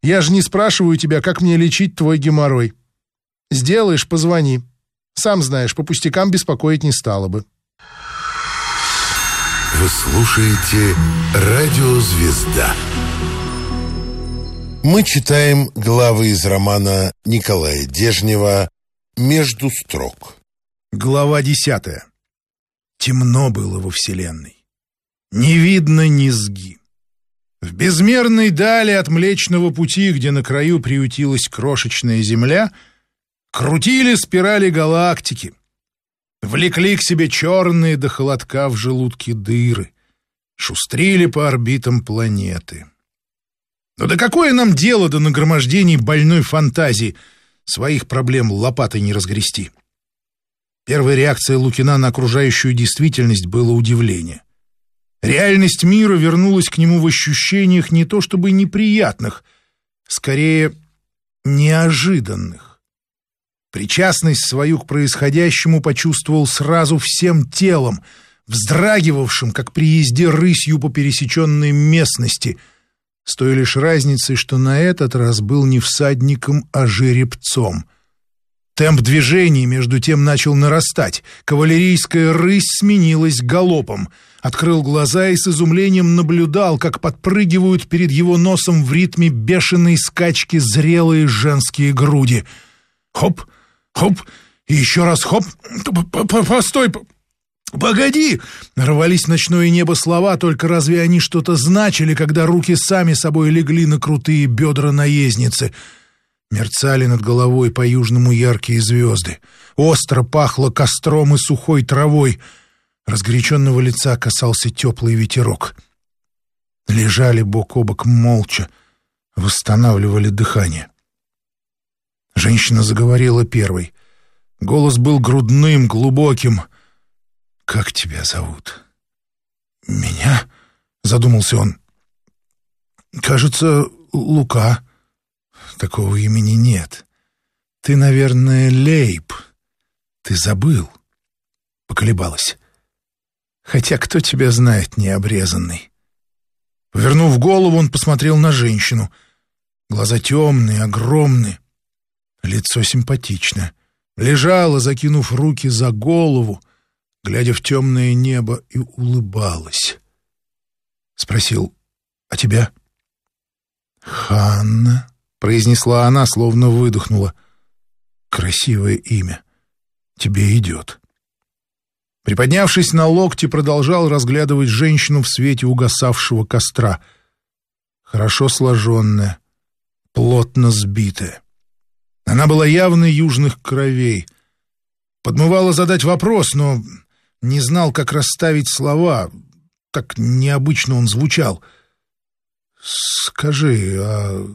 Я же не спрашиваю тебя, как мне лечить твой геморрой. Сделаешь — позвони. Сам знаешь, по пустякам беспокоить не стало бы. Вы слушаете «Радио Звезда». Мы читаем главы из романа Николая Дежнева «Между строк». Глава 10. Темно было во вселенной. Не видно низги. В безмерной дали от Млечного Пути, где на краю приютилась крошечная земля, крутили спирали галактики, влекли к себе черные до холодка в желудке дыры, шустрили по орбитам планеты. Но да какое нам дело до нагромождений больной фантазии, своих проблем лопатой не разгрести? Первой реакцией Лукина на окружающую действительность было удивление. Реальность мира вернулась к нему в ощущениях не то чтобы неприятных, скорее неожиданных. Причастность свою к происходящему почувствовал сразу всем телом, вздрагивавшим, как при езде рысью по пересеченной местности, с той лишь разницей, что на этот раз был не всадником, а жеребцом. Темп движений между тем начал нарастать. Кавалерийская рысь сменилась галопом. Открыл глаза и с изумлением наблюдал, как подпрыгивают перед его носом в ритме бешеной скачки зрелые женские груди. Хоп, хоп, и еще раз хоп. Постой, погоди! Рвались в ночное небо слова, только разве они что-то значили, когда руки сами собой легли на крутые бедра наездницы? Мерцали над головой по-южному яркие звезды. Остро пахло костром и сухой травой. Разгоряченного лица касался теплый ветерок. Лежали бок о бок молча, восстанавливали дыхание. Женщина заговорила первой. Голос был грудным, глубоким. «Как тебя зовут?» «Меня?» — задумался он. «Кажется, Лука. Такого имени нет. Ты, наверное, Лейб. Ты забыл?» Поколебалась. «Хотя кто тебя знает, необрезанный?» Повернув голову, он посмотрел на женщину. Глаза темные, огромные. Лицо симпатичное. Лежала, закинув руки за голову, глядя в темное небо, и улыбалась. Спросил: «А тебя?» «Ханна», — произнесла она, словно выдохнула. «Красивое имя. Тебе идет». Приподнявшись на локти, продолжал разглядывать женщину в свете угасавшего костра. Хорошо сложенная, плотно сбитая. Она была явно южных кровей. Подмывало задать вопрос, но не знал, как расставить слова. Так необычно он звучал. «Скажи, а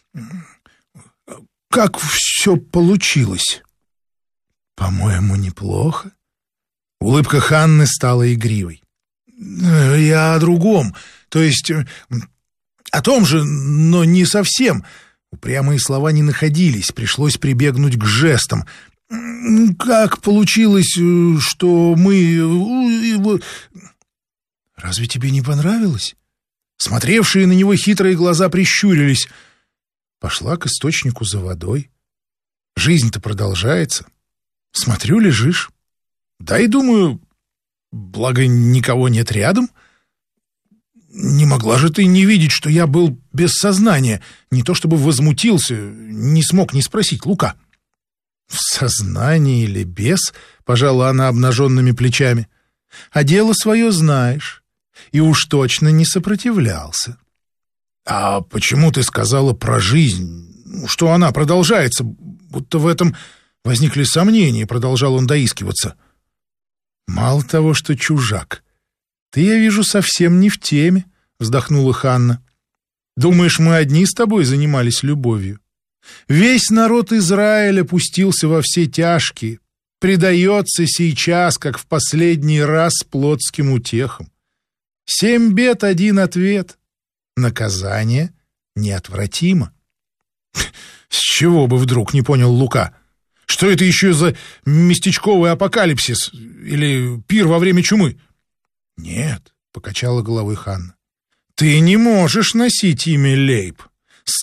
как все получилось?» «По-моему, неплохо». Улыбка Ханны стала игривой. «Я о другом, то есть о том же, но не совсем». Упрямые слова не находились, пришлось прибегнуть к жестам. «Как получилось, что мы...» «Разве тебе не понравилось?» Смотревшие на него хитрые глаза прищурились. Пошла к источнику за водой. Жизнь-то продолжается. Смотрю, лежишь. Да и думаю, благо никого нет рядом. Не могла же ты не видеть, что я был без сознания. Не то чтобы возмутился, не смог не спросить Лука. В сознании или без, пожала она обнаженными плечами. А дело свое знаешь. И уж точно не сопротивлялся. А почему ты сказала про жизнь? Что она продолжается? Будто в этом возникли сомнения, продолжал он доискиваться. Мало того, что чужак. Ты, я вижу, совсем не в теме, вздохнула Ханна. Думаешь, мы одни с тобой занимались любовью? Весь народ Израиля пустился во все тяжкие, предается сейчас, как в последний раз, плотским утехам. 7 бед, 1 ответ. Наказание неотвратимо. С чего бы вдруг, не понял Лука. Что это еще за местечковый апокалипсис? Или пир во время чумы? Нет, покачала головой Ханна. Ты не можешь носить имя Лейб.